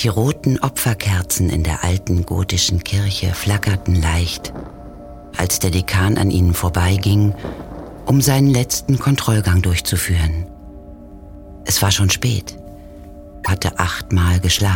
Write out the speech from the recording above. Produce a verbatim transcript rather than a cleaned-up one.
Die roten Opferkerzen in der alten gotischen Kirche flackerten leicht, als der Dekan an ihnen vorbeiging, um seinen letzten Kontrollgang durchzuführen. Es war schon spät, hatte achtmal geschlafen.